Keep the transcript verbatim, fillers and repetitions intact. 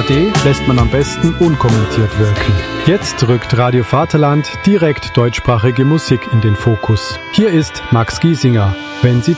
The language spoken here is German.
D lässt man am besten unkommentiert wirken. Jetzt rückt Radio Vaterland direkt deutschsprachige Musik in den Fokus. Hier ist Max Giesinger, wenn Sie